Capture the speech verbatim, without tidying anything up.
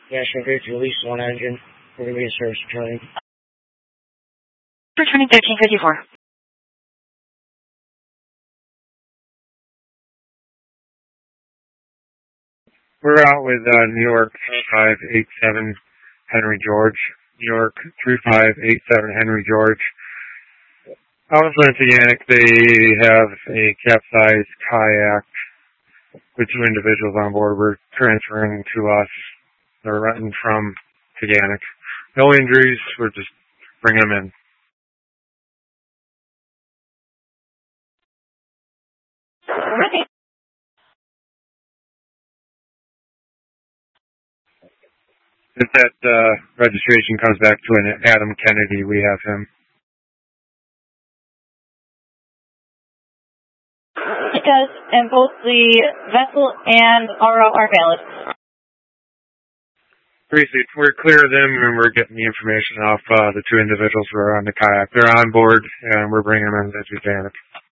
National Grid to at least one engine. We're going to be in service returning. Returning thirteen fifty-four. We're out with uh, New York three five eight seven Henry George. New York three five eight seven Henry George. Out in Atlantic, they have a capsized kayak with two individuals on board. We're transferring to us. They're renting from Taganic. No injuries. We're just bringing them in. If that uh, registration comes back to an Adam Kennedy, we have him. It does, and both the vessel and R O are valid. Basically, we're clear of them, and we're getting the information off uh, the two individuals who are on the kayak. They're on board, and we're bringing them into Titanic.